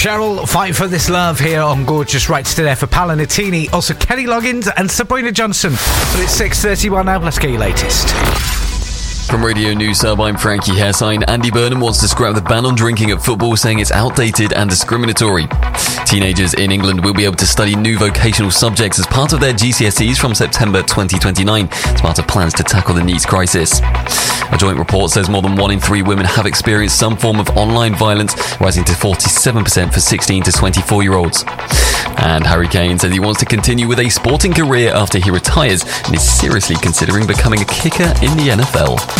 Cheryl, Fight for This Love here on Gorgeous. Right, still there for Paolo Nutini, also Kenny Loggins and Sabrina Johnson. But it's 6:31 now, let's get your latest. From Radio News Hub, I'm Frankie Hessine. Andy Burnham wants to scrap the ban on drinking at football, saying it's outdated and discriminatory. Teenagers in England will be able to study new vocational subjects as part of their GCSEs from September 2029, as part of plans to tackle the NEET crisis. A joint report says more than 1 in 3 women have experienced some form of online violence, rising to 47% for 16 to 24-year-olds. And Harry Kane says he wants to continue with a sporting career after he retires and is seriously considering becoming a kicker in the NFL.